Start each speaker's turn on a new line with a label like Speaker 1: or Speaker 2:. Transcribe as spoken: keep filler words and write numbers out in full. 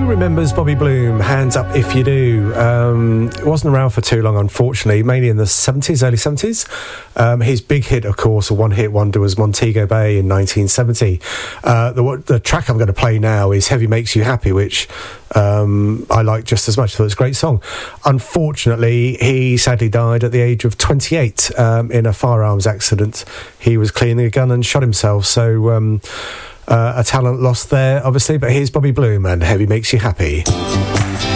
Speaker 1: Who remembers Bobby Bloom? Hands up if you do. Um, it wasn't around for too long, unfortunately, mainly in the seventies, early seventies. Um, his big hit, of course, a one-hit wonder, was Montego Bay in nineteen seventy. Uh, the, the track I'm going to play now is Heavy Makes You Happy, which um, I like just as much. I thought it was a great song. Unfortunately, he sadly died at the age of twenty-eight um, in a firearms accident. He was cleaning a gun and shot himself, so... Um, Uh, a talent lost there, obviously, but here's Bobby Bloom and Heavy Makes You Happy.